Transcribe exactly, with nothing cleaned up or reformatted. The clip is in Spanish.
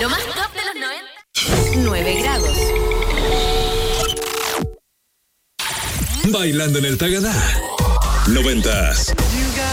Lo más top de los noventa. nueve grados. Bailando en el Tagadá. Noventas.